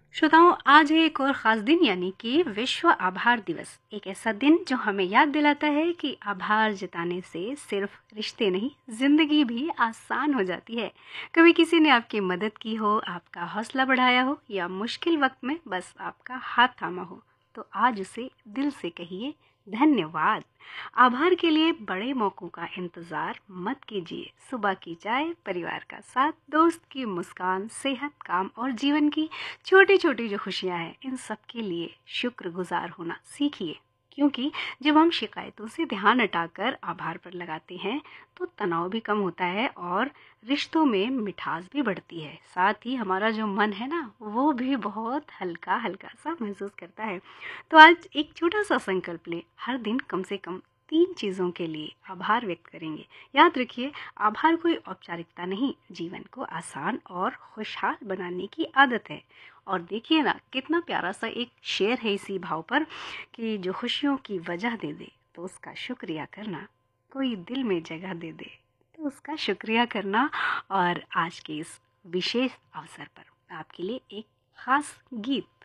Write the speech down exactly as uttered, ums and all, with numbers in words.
श्रोताओं, आज है एक और ख़ास दिन यानी कि विश्व आभार दिवस। एक ऐसा दिन जो हमें याद दिलाता है कि आभार जताने से सिर्फ रिश्ते नहीं, ज़िंदगी भी आसान हो जाती है। कभी किसी ने आपकी मदद की हो, आपका हौसला बढ़ाया हो या मुश्किल वक्त में बस आपका हाथ थामा हो, तो आज उसे दिल से कहिए धन्यवाद। आभार के लिए बड़े मौक़ों का इंतज़ार मत कीजिए। सुबह की चाय, परिवार का साथ, दोस्त की मुस्कान, सेहत, काम और जीवन की छोटी छोटी जो खुशियां हैं, इन सब के लिए शुक्रगुजार होना सीखिए। क्योंकि जब हम शिकायतों से ध्यान हटाकर आभार पर लगाते हैं तो तनाव भी कम होता है और रिश्तों में मिठास भी बढ़ती है। साथ ही हमारा जो मन है ना, वो भी बहुत हल्का हल्का सा महसूस करता है। तो आज एक छोटा सा संकल्प ले, हर दिन कम से कम तीन चीज़ों के लिए आभार व्यक्त करेंगे। याद रखिए, आभार कोई औपचारिकता नहीं, जीवन को आसान और खुशहाल बनाने की आदत है। और देखिए ना, कितना प्यारा सा एक शेर है इसी भाव पर कि जो खुशियों की वजह दे दे तो उसका शुक्रिया करना, कोई दिल में जगह दे दे तो उसका शुक्रिया करना। और आज के इस विशेष अवसर पर आपके लिए एक खास गीत